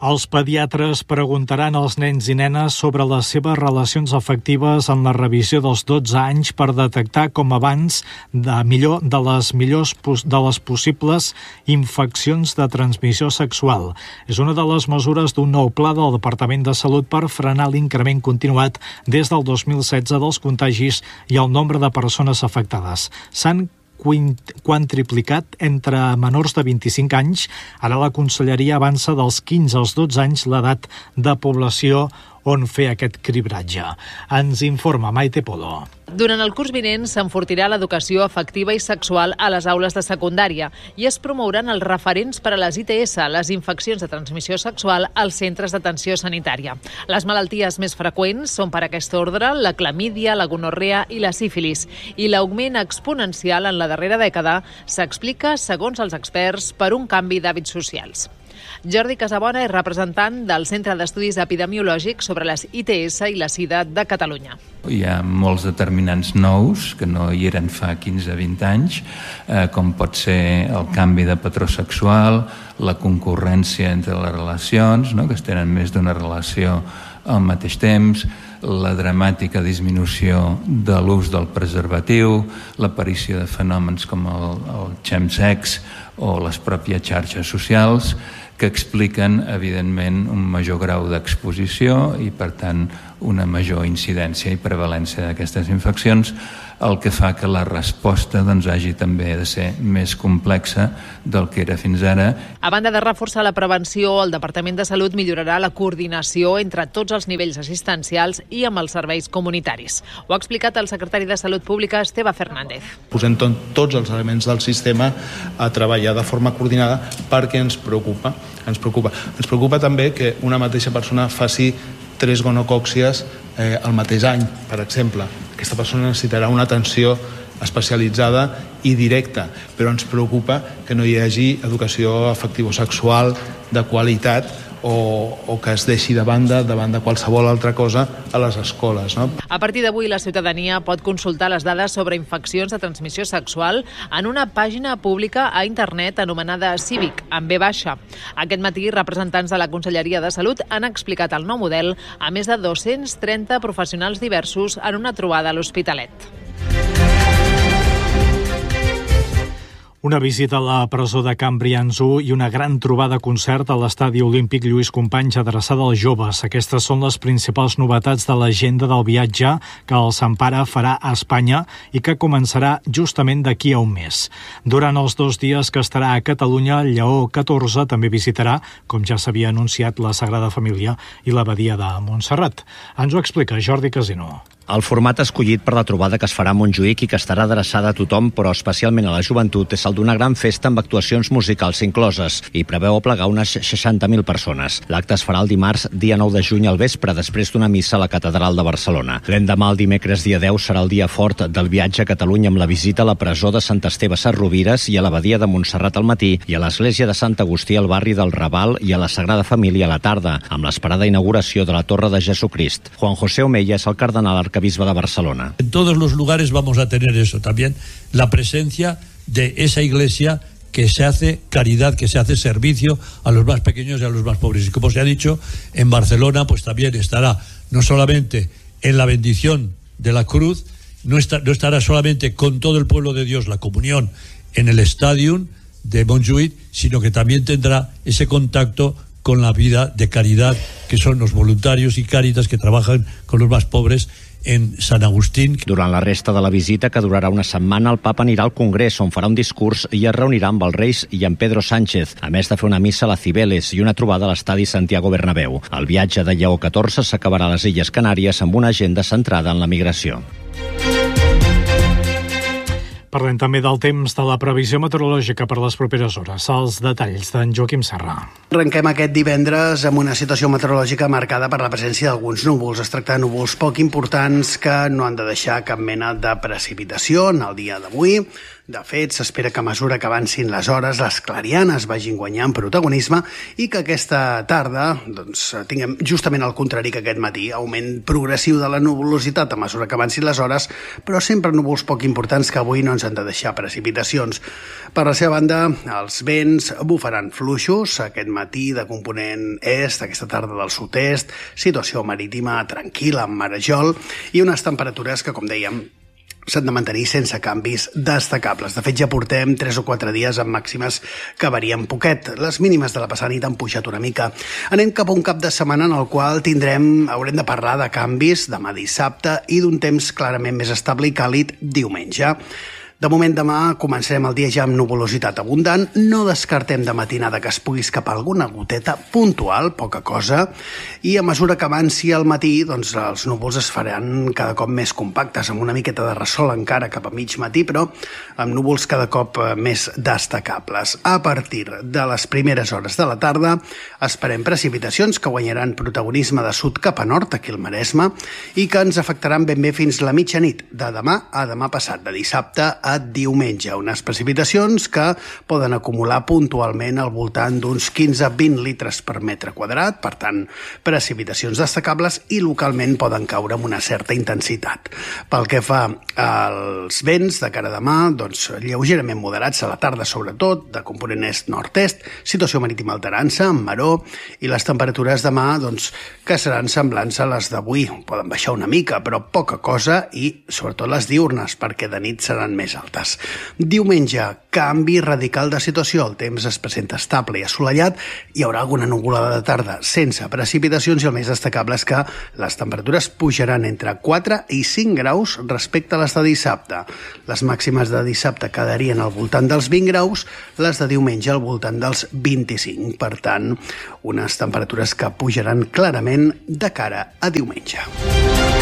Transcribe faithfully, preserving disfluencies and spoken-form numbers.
Els pediatres preguntaran als nens i nenes sobre les seves relacions afectives en la revisió dels dotze anys per detectar com abans de millor de les millors de les possibles infeccions de transmissió sexual. És una de les mesures d'un nou pla del Departament de Salut per frenar l'increment continuat des del dos mil setze dels contagis i el nombre de persones afectades. S'han quantriplicat entre menors de vint-i-cinc anys. Ara la Conselleria avança dels quinze als dotze anys l'edat de població on fer aquest cribratge. Ens informa Maite Polo. Durant el curs vinent s'enfortirà l'educació afectiva i sexual a les aules de secundària i es promouran els referents per a les I T S, les infeccions de transmissió sexual, als centres d'atenció sanitària. Les malalties més freqüents són per aquest ordre la clamídia, la gonorrea i la sífilis, i l'augment exponencial en la darrera dècada s'explica, segons els experts, per un canvi d'hàbits socials. Jordi Casabona és representant del Centre d'Estudis Epidemiològics sobre les I T S i la SIDA de Catalunya. Hi ha molts determinants nous que no hi eren fa quinze a vint anys, eh, com pot ser el canvi de patró sexual, la concurrència entre les relacions, no? que es tenen més d'una relació al mateix temps, la dramàtica disminució de l'ús del preservatiu, l'aparició de fenòmens com el, el chemsex o les pròpies xarxes socials, que expliquen, evidentment, un major grau d'exposició i, per tant, una major incidència i prevalència d'aquestes infeccions, el que fa que la resposta doncs, hagi també de ser més complexa del que era fins ara. A banda de reforçar la prevenció, el Departament de Salut millorarà la coordinació entre tots els nivells assistencials i amb els serveis comunitaris. Ho ha explicat el secretari de Salut Pública, Esteve Fernández. Posem tots els elements del sistema a treballar de forma coordinada perquè ens preocupa. Ens preocupa. Ens preocupa també que una mateixa persona faci tres gonocòcies eh, al mateix any, per exemple. Aquesta persona necessitarà una atenció especialitzada i directa, però ens preocupa que no hi hagi educació afectivo-sexual de qualitat o, o que es deixi de banda, davant de qualsevol altra cosa a les escoles. No? A partir d'avui, la ciutadania pot consultar les dades sobre infeccions de transmissió sexual en una pàgina pública a internet anomenada Cívic, amb B baixa. Aquest matí, representants de la Conselleria de Salut han explicat el nou model a més de dos-cents trenta professionals diversos en una trobada a l'Hospitalet. Una visita a la presó de Can Brians-u i una gran trobada concert a l'Estadi Olímpic Lluís Companys adreçada als joves. Aquestes són les principals novetats de l'agenda del viatge que el Sampara farà a Espanya i que començarà justament d'aquí a un mes. Durant els dos dies que estarà a Catalunya, el Lleó catorze també visitarà, com ja s'havia anunciat, la Sagrada Família i l'Abadia de Montserrat. Ens ho explica Jordi Casino. El format escollit per la trobada que es farà a Montjuïc i que estarà adreçada a tothom, però especialment a la joventut, és el d'una gran festa amb actuacions musicals incloses i preveu aplegar unes seixanta mil persones. L'acte es farà el dimarts, dia nou de juny al vespre, després d'una missa a la Catedral de Barcelona. L'endemà, el dimecres, dia deu, serà el dia fort del viatge a Catalunya amb la visita a la presó de Sant Esteve Sesrovires i a l'Abadia de Montserrat al matí i a l'església de Sant Agustí al barri del Raval i a la Sagrada Família a la tarda, amb l'esperada inauguració de la Torre de Jesucrist. Juan José Omeya és el cardenal arcabisbe de Barcelona. En todos los lugares vamos a tener eso también, la presencia de esa iglesia que se hace caridad, que se hace servicio a los más pequeños y a los más pobres. Y como se ha dicho, en Barcelona pues también estará no solamente en la bendición de la cruz, no, está, no estará solamente con todo el pueblo de Dios la comunión en el Stadium de Montjuïc, sino que también tendrá ese contacto con la vida de caridad que son los voluntarios y Cáritas que trabajan con los más pobres en Sant Agustín. Durant la resta de la visita, que durarà una setmana, el papa anirà al Congrés, on farà un discurs i es reunirà amb els Reis i amb Pedro Sánchez, a més de fer una missa a la Cibeles i una trobada a l'estadi Santiago Bernabéu. El viatge de Lleó catorze s'acabarà a les Illes Canàries amb una agenda centrada en la migració. Parlem també del temps de la previsió meteorològica per les properes hores. Els detalls d'en Joaquim Serra. Arrenquem aquest divendres amb una situació meteorològica marcada per la presència d'alguns núvols. Es tracta de núvols poc importants que no han de deixar cap mena de precipitació en el dia d'avui. De fet, s'espera que a mesura que avancin les hores, les clarianes vagin guanyant protagonisme i que aquesta tarda doncs, tinguem justament el contrari que aquest matí, augment progressiu de la nuvolositat a mesura que avancin les hores, però sempre núvols poc importants que avui no ens han de deixar precipitacions. Per la seva banda, els vents bufaran fluixos aquest matí de component est, aquesta tarda del sud-est, situació marítima tranquil·la amb marejol i unes temperatures que, com dèiem, s'han de mantenir sense canvis destacables. De fet, ja portem tres o quatre dies amb màximes que varien poquet. Les mínimes de la passada nit han pujat una mica. Anem cap a un cap de setmana en el qual tindrem, haurem de parlar de canvis demà dissabte i d'un temps clarament més estable i càlid diumenge. De moment, demà començarem el dia ja amb nuvolositat abundant. No descartem de matinada que es pugui escapar alguna goteta puntual, poca cosa, i a mesura que avanci el matí, doncs els núvols es faran cada cop més compactes, amb una miqueta de ressol encara cap a mig matí, però amb núvols cada cop més destacables. A partir de les primeres hores de la tarda esperem precipitacions que guanyaran protagonisme de sud cap a nord, aquí al Maresme, i que ens afectaran ben bé fins la mitjanit de demà a demà passat, de dissabte a diumenge. Unes precipitacions que poden acumular puntualment al voltant d'uns quinze a vint litres per metre quadrat, per tant, precipitacions destacables i localment poden caure amb una certa intensitat. Pel que fa als vents de cara a demà, doncs lleugerament moderats a la tarda sobretot, de component est-nord-est, situació marítima alterant-se, amb maró, i les temperatures demà, doncs, que seran semblants a les d'avui. Poden baixar una mica, però poca cosa, i sobretot les diurnes, perquè de nit seran més altes. Diumenge, canvi radical de situació. El temps es presenta estable i assolellat. Hi haurà alguna nuvolada de tarda sense precipitacions i el més destacable és que les temperatures pujaran entre quatre i cinc graus respecte a les de dissabte. Les màximes de dissabte quedarien al voltant dels vint graus, les de diumenge al voltant dels vint-i-cinc. Per tant, unes temperatures que pujaran clarament de cara a diumenge.